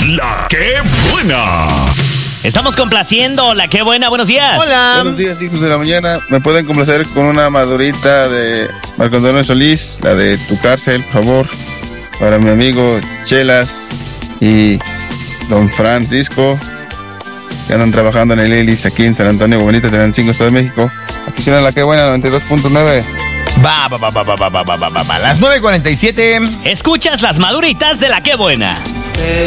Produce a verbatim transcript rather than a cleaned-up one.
La Qué Buena. Estamos complaciendo La Qué Buena. Buenos días. Hola. Buenos días, hijos de la mañana. ¿Me pueden complacer con una madurita de Marco Antonio Solís? La de Tu Cárcel, por favor. Para mi amigo Chelas y don Francisco, que andan trabajando en el Elis aquí en San Antonio, Bonita, treinta y cinco, Estado de México. Aquí suena La Qué Buena, noventa y dos punto nueve. Va, va, va, va, va, va, va, va, va, va. Las nueve cuarenta y siete. Escuchas las maduritas de La Qué Buena.